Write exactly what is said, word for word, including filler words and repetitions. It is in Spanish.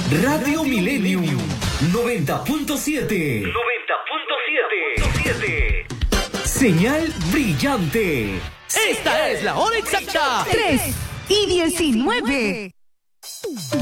Radio Millennium noventa punto siete. noventa punto siete. Señal brillante. Esta es la hora exacta. tres y diecinueve.